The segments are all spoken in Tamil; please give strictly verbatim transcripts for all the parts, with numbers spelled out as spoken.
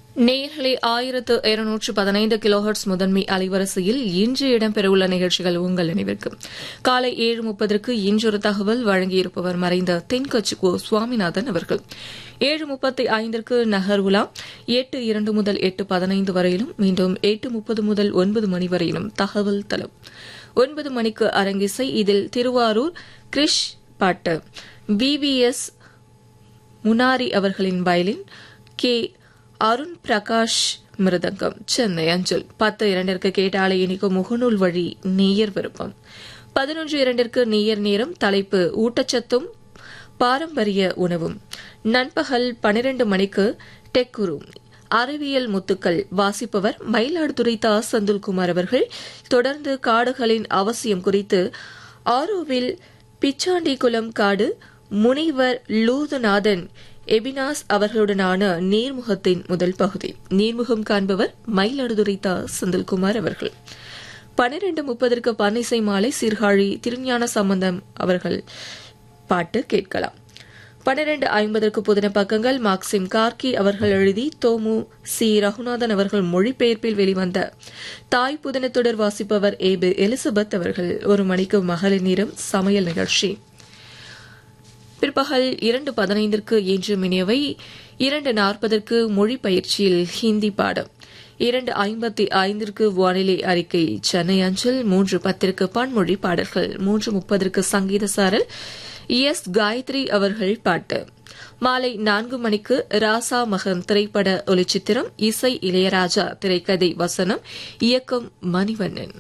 நேயர்களே, ஆயிரத்து இருநூற்று பதினைந்து கிலோஹெர்ட்ஸ் முதன்மை அலைவரிசையில் இன்று இடம்பெறவுள்ள நிகழ்ச்சிகள் உங்கள் நினைவிற்கு. காலை ஏழு முப்பதற்கு இன்றொரு தகவல் வழங்கியிருப்பவர் மறைந்த தென்கட்சி கோ சுவாமிநாதன் அவர்கள். ஏழு முப்பத்தி ஐந்திற்கு நகர் உலா. எட்டு இரண்டு முதல் எட்டு பதினைந்து வரையிலும், மீண்டும் எட்டு முப்பது முதல் ஒன்பது மணி வரையிலும் தகவல் தளம். ஒன்பது மணிக்கு அரங்கிசை. இதில் திருவாரூர் கிரிஷ் பாட்டு, பிபிஎஸ் முனாரி அவர்களின் வயலின், கே அருண் பிரகாஷ் மிருதங்கம், சென்னை அஞ்சல். பத்து இரண்டிற்கு கேட்டாலை இனிக்கும் முகநூல் வழி நேயர் விருப்பம். பதினொன்று இரண்டிற்கு நேயர் நேரம். தலைப்பு ஊட்டச்சத்தும் பாரம்பரிய உணவும். நண்பகல் பனிரண்டு மணிக்கு டெக்குரு அறிவியல் முத்துக்கள். வாசிப்பவர் மயிலாடுதுறை தா செந்தில்குமார் அவர்கள். தொடர்ந்து காடுகளின் அவசியம் குறித்து ஆரோவில் பிச்சாண்டிகுளம் காடு முனிவர் லூதநாதன் எபினாஸ் அவர்களுடனான நேர்முகத்தின் முதல் பகுதி. நேர்முகம் காண்பவர் மயிலாடுதுறை தா செந்தில்குமார் அவர்கள். பனிரண்டு முப்பதற்கு பன்னிசை மாலை. சீர்காழி திருஞான சம்பந்தம் அவர்கள் பாட்டு கேட்கலாம். பனிரண்டு ஐம்பதற்கு புதின பக்கங்கள். மார்க்சிம் கார்கி அவர்கள் எழுதி தோமு சி ரகுநாதன் அவர்கள் மொழிபெயர்ப்பில் வெளிவந்த தாய் புதின தொடர். வாசிப்பவர் ஏ பி எலிசபெத் அவர்கள். ஒரு மணிக்கு மகளிர் நேரம் சமையல் நிகழ்ச்சி. பிற்பகல் இரண்டு பதினைந்திற்கு இன்று மினியவை. இரண்டு நாற்பதற்கு மொழி பயிற்சியில் ஹிந்தி பாடம். இரண்டு ஐம்பத்தி ஐந்திற்கு வானிலை அறிக்கை சென்னை அஞ்சல். மூன்று பத்திற்கு பன்மொழி பாடல்கள். மூன்று முப்பதற்கு சங்கீத சாரல். எஸ் காயத்ரி அவர்கள் பாட்டு. மாலை நான்கு மணிக்கு ராசா மகன் திரைப்பட ஒலிச்சித்திரம். இசை இளையராஜா. திரைக்கதை வசனம், இயக்கம் மணிவண்ணன்.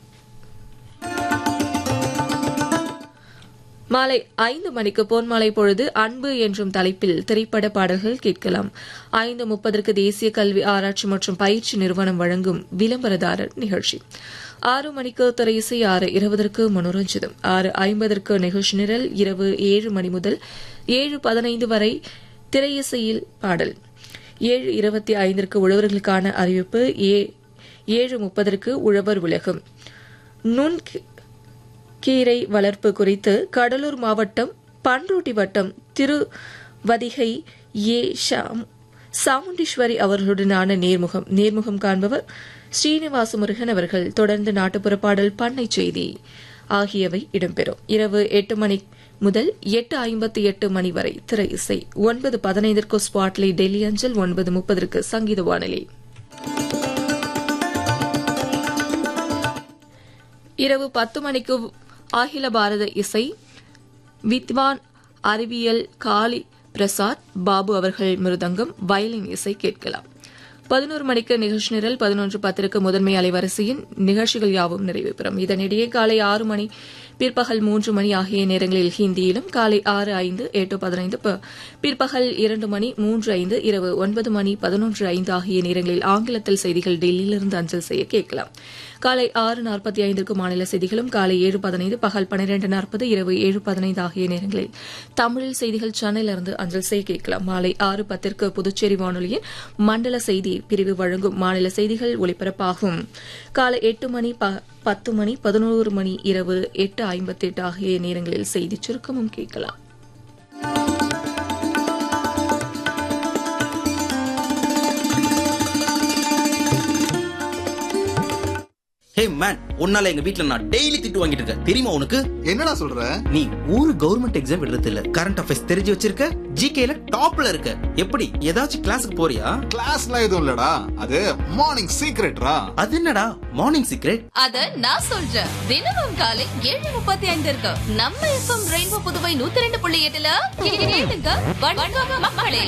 மாலை ஐந்து மணிக்கு பொன்மாலை பொழுது. அன்பு என்றும் தலைப்பில் திரைப்பட பாடல்கள் கேட்கலாம். ஐந்து முப்பதற்கு தேசிய கல்வி ஆராய்ச்சி மற்றும் பயிற்சி நிறுவனம் வழங்கும் விளம்பரதாரர் நிகழ்ச்சி. ஆறு மணிக்கு திரையிசை. ஆறு இருபதற்கு மனோரஞ்சிதம். ஆறு ஐம்பதற்கு நிகழ்ச்சி நிரல். இரவு ஏழு மணி முதல் ஏழு பதினைந்து வரை திரையிசையில் பாடல். ஏழு இருபத்தி ஐந்திற்கு உழவர்களுக்கான அறிவிப்பு. ஏழு முப்பதற்கு உழவர் உலகம். நுண் கீரை வளர்ப்பு குறித்து கடலூர் மாவட்டம் பன்ருட்டி வட்டம் திருவதிகை ஏ சாமுண்டீஸ்வரி அவர்களுடனான நேர்முகம். நேர்முகம் காண்பவர் ஸ்ரீனிவாச முருகன் அவர்கள். தொடர்ந்து நாட்டுப்புற பாடல், பண்ணை செய்தி ஆகியவை இடம்பெறும். இரவு எட்டு மணி முதல் எட்டு ஐம்பத்தி எட்டு மணி வரை திரை இசை. ஒன்பது பதினைந்திற்கு ஸ்பாட்லை டெல்லி அஞ்சல். ஒன்பது முப்பதற்கு சங்கீத வானிலை. இரவு பத்து மணிக்கு அகில பாரத இசை. வித்வான் அறிவியல் காளி பிரசாத் பாபு அவர்கள் மிருதங்கம், வயலின் இசை கேட்கலாம். பதினோரு மணிக்கு நிகழ்ச்சி நிரல். பதினொன்று பத்திற்கு முதன்மை அலைவரிசையின் நிகழ்ச்சிகள் யாவும் நிறைவு பெறும். இதனிடையே காலை ஆறு மணி, பிற்பகல் மூன்று மணி ஆகிய நேரங்களில் ஹிந்தியிலும், காலை ஆறு ஐந்து, எட்டு பதினைந்து, பிற்பகல் இரண்டு மணி, மூன்று ஐந்து, இரவு ஒன்பது மணி, பதினொன்று ஐந்து ஆகிய நேரங்களில் ஆங்கிலத்தில் செய்திகள் டெல்லியிலிருந்து அஞ்சல் செய்ய கேட்கலாம். காலை ஆறு நாற்பத்தி ஐந்திற்கு மாநில செய்திகளும், காலை ஏழு பதினைந்து, பகல் பன்னிரண்டு நாற்பது, இரவு ஏழு பதினைந்து ஆகிய நேரங்களில் தமிழில் செய்திகள் சென்னையிலிருந்து அஞ்சல் செய்ய கேட்கலாம். மாலை ஆறு பத்திற்கு புதுச்சேரி வானொலியின் மண்டல செய்தி பிரிவு வழங்கும் மாநில செய்திகள் ஒலிபரப்பாகும். காலை எட்டு மணி, பத்து மணி, பதினோரு மணி, இரவு எட்டு ஐம்பத்தி எட்டு ஆகிய நேரங்களில் செய்தி சுருக்கமும் கேட்கலாம். ஹே மேன், உன்னால எங்க வீட்ல நான் டெய்லி திட்டு வாங்கிட்டு இருக்கேன் தெரியுமா உனக்கு? என்னடா சொல்ற? நீ ஒரு கவர்மெண்ட் எக்ஸாம் எழுதுறது இல்ல, கரண்ட் அஃபேர்ஸ் தெரிஞ்சு வச்சிருக்க, ஜிகேல டாப்ல இருக்க. எப்படி ஏதாச்சும் கிளாஸுக்கு போறியா? கிளாஸ்லாம் எதுவும் இல்லடா, அது மார்னிங் சீக்ரெட்ரா. அது என்னடா மார்னிங் சீக்ரெட்? அத நான் சொல்றேன். தினமும் காலை ஏழு முப்பத்தி ஐந்து இருக்கு நம்ம எஃப்எம் ரெயின்போ புதுவை நூத்தி ரெண்டு புள்ளி எட்டுல கேளுங்க. வணக்கம் மக்களே.